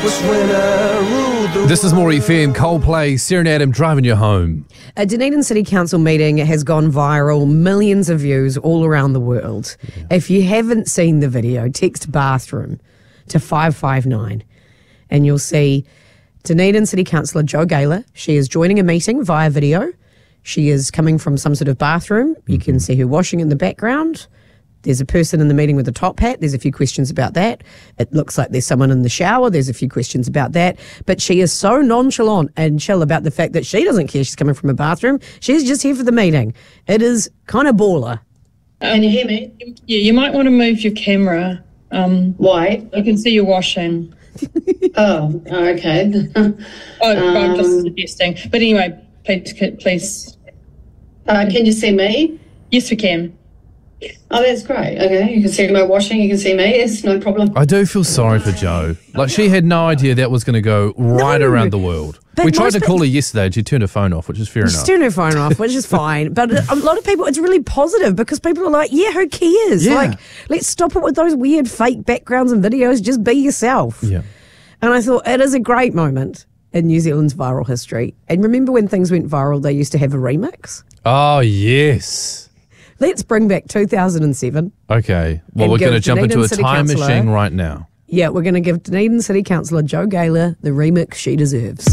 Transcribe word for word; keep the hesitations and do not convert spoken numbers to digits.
This is More F M, Coldplay, Serenade, driving you home. A Dunedin City Council meeting has gone viral, millions of views all around the world. Yeah. If you haven't seen the video, text bathroom to five five nine and you'll see Dunedin City Councillor Jo Gaylor. She is joining a meeting via video. She is coming from some sort of bathroom. You mm-hmm. can see her washing in the background. There's a person in the meeting with a top hat. There's a few questions about that. It looks like there's someone in the shower. There's a few questions about that. But she is so nonchalant and chill about the fact that she doesn't care she's coming from a bathroom. She's just here for the meeting. It is kind of baller. Can you hear me? Yeah, you might want to move your camera. Um, Why? I can see you washing. oh, okay. oh, I'm just suggesting. But anyway, please, please. Uh, can you see me? Yes, we can. Oh, that's great. Okay, you can see my washing, you can see me. It's no problem. I do feel sorry for Jo. Like, she had no idea that was going to go right no, around the world. We tried to call her yesterday and she turned her phone off, which is fair enough. She turned her phone off, which is fine. But a lot of people, it's really positive because people are like, yeah, who cares? Yeah. Like, let's stop it with those weird fake backgrounds and videos. Just be yourself. Yeah. And I thought it is a great moment in New Zealand's viral history. And remember when things went viral, they used to have a remix? Oh, yes. Let's bring back two thousand seven. Okay. Well, we're going to jump into a time machine right now. Yeah, we're going to give Dunedin City Councillor Jo Gaylor the remix she deserves.